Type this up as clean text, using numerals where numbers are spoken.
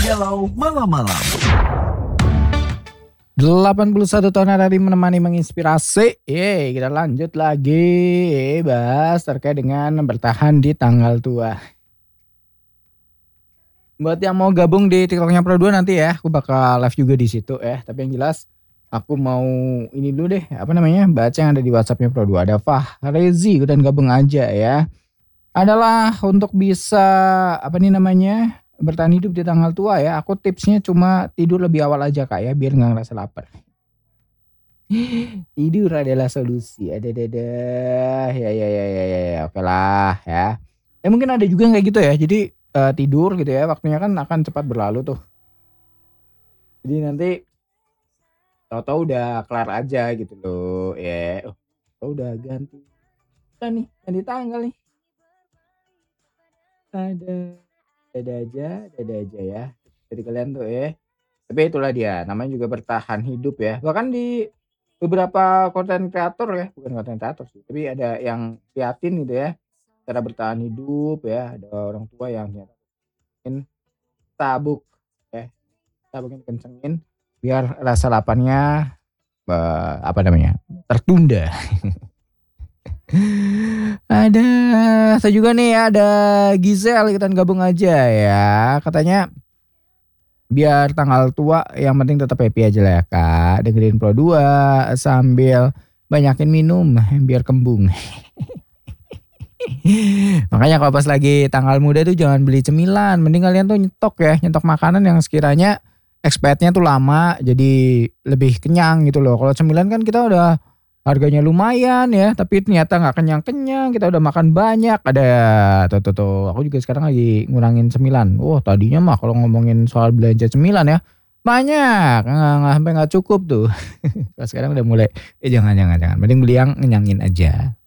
Galau Malam-Malam. 81 tahun hari menemani menginspirasi. Kita lanjut lagi bahas terkait dengan bertahan di tanggal tua. Buat yang mau gabung di TikToknya Pro2 nanti ya, aku bakal live juga di situ ya. Tapi yang jelas aku mau ini dulu deh, baca yang ada di WhatsAppnya Pro2. Ada Fahrezi dan gabung aja ya. Adalah untuk bisa bertahan hidup di tanggal tua ya. Aku tipsnya cuma tidur lebih awal aja Kak ya, biar nggak ngerasa lapar. Tidur adalah solusi. Ya. Oke lah ya. Mungkin ada juga kayak gitu ya. Jadi tidur gitu ya, waktunya kan akan cepat berlalu tuh. Jadi nanti tahu-tahu udah kelar aja gitu loh ya. Udah ganti tanggal nih. Ada aja ya. Jadi kalian tuh tapi itulah dia, namanya juga bertahan hidup ya. Bahkan di beberapa konten kreator ya, bukan konten kreator sih, tapi ada yang liatin gitu ya, cara bertahan hidup ya. Ada orang tua yang ingin tabungin kencengin biar rasa laparnya tertunda. Saya juga nih ada Gisel ikutan gabung aja ya. Katanya biar tanggal tua yang penting tetap happy aja lah ya Kak. Dengerin Pro2 sambil banyakin minum biar kembung. Makanya kalau pas lagi tanggal muda tuh jangan beli cemilan, mending kalian tuh nyetok makanan yang sekiranya expirednya tuh lama, jadi lebih kenyang gitu loh. Kalau cemilan kan kita udah harganya lumayan ya, tapi ternyata nggak kenyang-kenyang, kita udah makan banyak. Ada tuh, aku juga sekarang lagi ngurangin cemilan. Tadinya mah kalau ngomongin soal belanja cemilan ya banyak, nggak sampai nggak cukup tuh. Sekarang udah mulai jangan, mending beli yang ngenyangin aja.